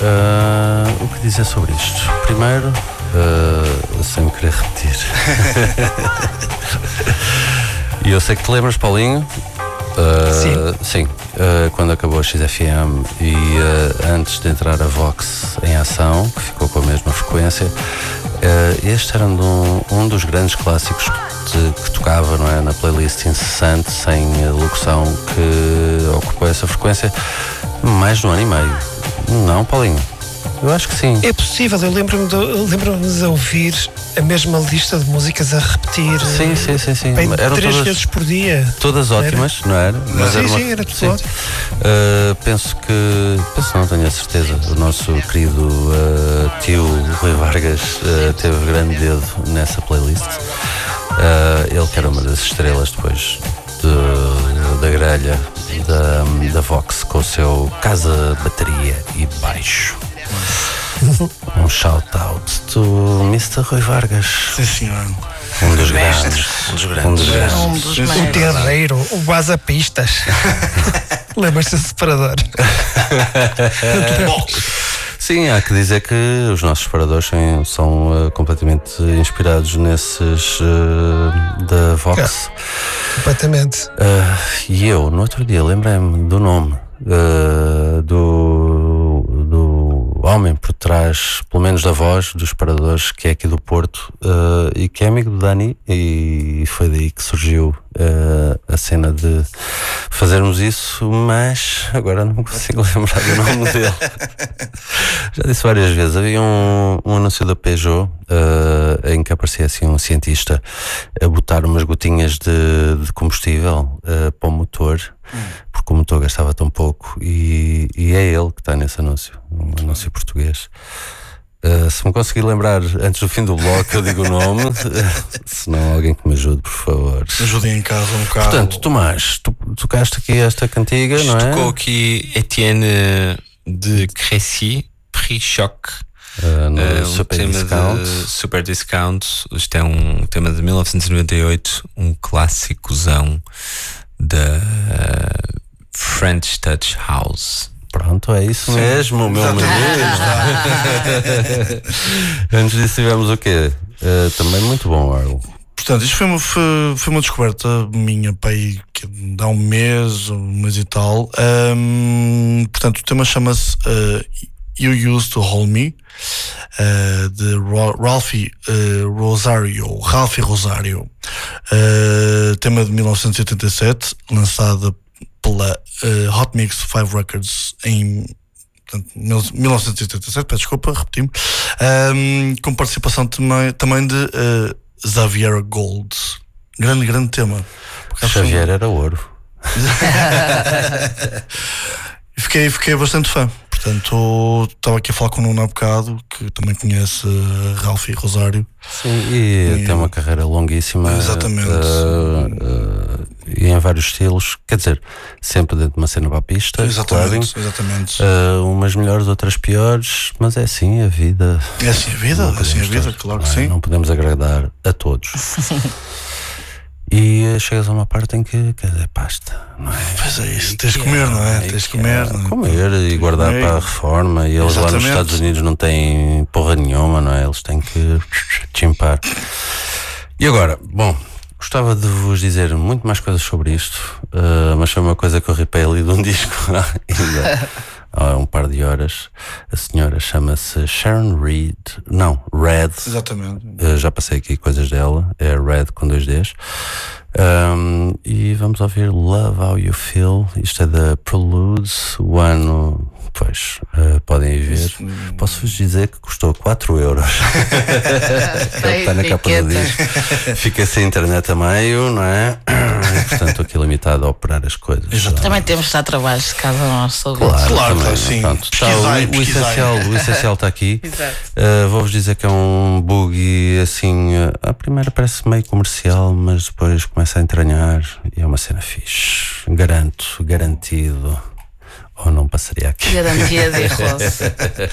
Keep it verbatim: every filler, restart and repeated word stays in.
uh, o que dizer sobre isto? Primeiro, uh, sem me querer repetir. E eu sei que te lembras, Paulinho? Uh, sim. Sim, uh, quando acabou a X F M e uh, antes de entrar a Vox em ação, que ficou com a mesma frequência, uh, este era um, um dos grandes clássicos que, que tocava, não é, na playlist incessante, sem locução, que ocupou essa frequência mais de um ano e meio. Não, Paulinho? Eu acho que sim. É possível, eu lembro-me de, lembro-me de ouvir a mesma lista de músicas a repetir. Sim, sim, sim, sim. Bem, Eram três todas, vezes por dia. Todas ótimas, era? Não era? Mas sim, era uma... sim, era tudo sim. ótimo. Uh, penso que, penso não tenho a certeza, o nosso querido uh, tio Rui Vargas uh, teve grande dedo nessa playlist. Uh, ele que era uma das estrelas depois de, da grelha da, da Vox com o seu Casa, Bateria e Baixo. Um shout-out to mister Rui Vargas. Sim, senhor. Um dos grandes. Um dos grandes. Um dos grandes. O terreiro, o vaza-pistas. Lembras-te do separador? Bom, sim, há que dizer que os nossos separadores são, são uh, completamente inspirados nesses uh, da Vox. É, completamente. Uh, e eu, no outro dia, lembrei-me do nome uh, do, do homem por trás, pelo menos da voz dos separadores, que é aqui do Porto uh, e que é amigo do Dani, e foi daí que surgiu uh, a cena de fazermos isso, mas agora não me consigo lembrar do nome dele. Já disse várias vezes, havia um, um anúncio da Peugeot uh, em que aparecia assim um cientista a botar umas gotinhas de, de combustível uh, para o motor, hum. porque o motor gastava tão pouco, e, e é ele que está nesse anúncio, um anúncio português. Uh, se me conseguir lembrar antes do fim do bloco, eu digo o nome. Se não, alguém que me ajude, por favor. Ajudem em casa um bocado. Portanto, Tomás, tu tocaste aqui esta cantiga, não é? Tocou aqui Etienne de Crécy, Prix Choc. Uh, no uh, um Super tema Discount. de Super Discount. Isto é um tema de mil novecentos e noventa e oito, um clássicozão da uh, French Touch House. Pronto, é isso Sim. mesmo, meu menino. Antes disso tivemos o quê? Uh, também muito bom, Arlo. Portanto, isto foi uma, foi, foi uma descoberta minha, pai, que dá um mês, um mês e tal. Um, portanto, o tema chama-se uh, You Used to Hold Me, uh, de Ra- Ralphie uh, Rosario, Ralphie Rosario, uh, tema de mil novecentos e oitenta e sete, lançada pela uh, Hot Mix cinco Records em portanto, mil novecentos e oitenta e sete, peço desculpa, repeti-me, um, com participação também, também de uh, Xavier Gold. Grande, grande tema. Xavier era ouro. fiquei, fiquei bastante fã. Portanto, estava aqui a falar com o Nuno há bocado, que também conhece uh, Ralphie Rosario. Sim, e, e tem uma carreira longuíssima. Exatamente. Uh, uh, e em vários estilos, quer dizer, sempre dentro de uma cena para a pista. Exatamente, clubbing. exatamente. Uh, umas melhores, outras piores, mas é assim a vida. É assim a vida, é assim a vida, ter, claro não que é? sim. Não podemos agradar a todos. E uh, chegas a uma parte em que quer dizer, pasta, não é? Pois é isso, tens de comer, não é? Tens de comer, não é? Comer e guardar comer. para a reforma. E eles Exatamente. lá nos Estados Unidos não têm porra nenhuma, não é? Eles têm que chimpar. E agora, bom, gostava de vos dizer muito mais coisas sobre isto, uh, mas foi uma coisa que eu ripei ali de um disco ainda há um par de horas. A senhora chama-se Sharon Reed, não, Red. Exatamente. Uh, já passei aqui coisas dela, é Red com dois Ds. Um, e vamos ouvir Love How You Feel. Isto é da Preludes. O ano, pois, uh, podem ir ver. Isso. Posso-vos dizer que custou quatro euros. É está na capa do disco. Fica sem internet a meio, não é? E, portanto, estou aqui limitado a operar as coisas. Exatamente. Também temos de dar trabalhos de casa ao nosso ouvinte. Claro, Claro, também, sim. Pronto, está, Pesquisai, o, o, pesquisai. essencial, o essencial está aqui. Exato. Uh, vou-vos dizer que é um boogie assim. Uh, a primeira parece meio comercial, mas depois começa a entranhar e é uma cena fixe. Garanto, garantido. Ou não passaria aqui. Garantia de roça.